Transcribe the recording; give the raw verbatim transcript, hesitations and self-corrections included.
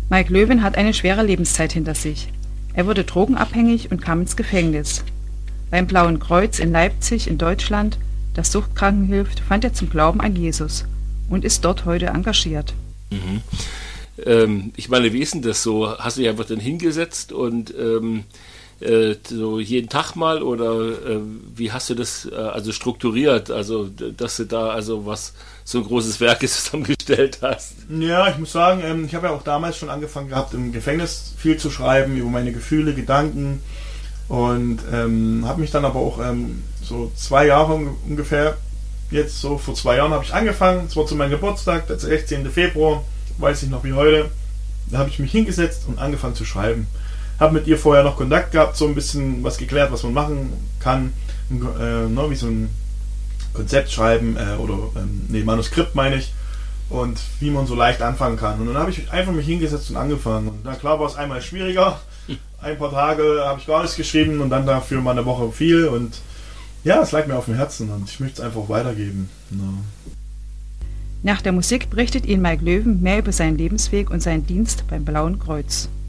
Mike Löwen hat eine schwere Lebenszeit hinter sich. Er wurde drogenabhängig und kam ins Gefängnis. Beim Blauen Kreuz in Leipzig in Deutschland, das Suchtkranken hilft, fand er zum Glauben an Jesus und ist dort heute engagiert. Mhm. Ähm, ich meine, wie ist denn das so? Hast du dich einfach dann hingesetzt und ähm, äh, so jeden Tag mal oder äh, wie hast du das äh, also strukturiert, also dass du da also was so ein großes Werk zusammengestellt hast? Ja, ich muss sagen, ähm, ich habe ja auch damals schon angefangen gehabt, im Gefängnis viel zu schreiben über meine Gefühle, Gedanken und ähm, habe mich dann aber auch ähm, so zwei Jahre ungefähr, jetzt so vor zwei Jahren habe ich angefangen, es war zu meinem Geburtstag, der sechzehnten Februar, weiß ich noch wie heute, da habe ich mich hingesetzt und angefangen zu schreiben. Habe mit ihr vorher noch Kontakt gehabt, so ein bisschen was geklärt, was man machen kann, äh, ne, wie so ein Konzept schreiben äh, oder ähm, nee, Manuskript meine ich, und wie man so leicht anfangen kann. Und dann habe ich einfach mich hingesetzt und angefangen. Und na klar war es einmal schwieriger, ein paar Tage habe ich gar nichts geschrieben und dann dafür mal eine Woche viel und ja, es lag mir auf dem Herzen und ich möchte es einfach weitergeben. Ja. Nach der Musik berichtet Ihnen Mike Löwen mehr über seinen Lebensweg und seinen Dienst beim Blauen Kreuz.